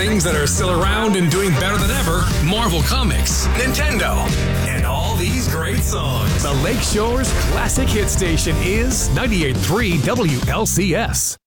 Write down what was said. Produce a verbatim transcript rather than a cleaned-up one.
things that are still around and doing better than ever, Marvel Comics, Nintendo, and all these great songs. The Lakeshore's classic hit station is ninety-eight point three W L C S.